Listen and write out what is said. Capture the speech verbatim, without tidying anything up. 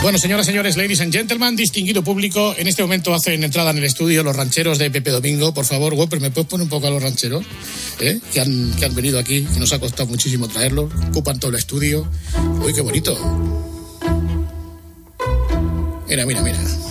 Bueno, señoras, señores, ladies and gentlemen, distinguido público, en este momento hacen entrada en el estudio los rancheros de Pepe Domingo. Por favor, Whopper, ¿me puedes poner un poco a los rancheros? ¿Eh? Que han, que han venido aquí, que nos ha costado muchísimo traerlos, ocupan todo el estudio. Uy, qué bonito. Mira, mira, mira.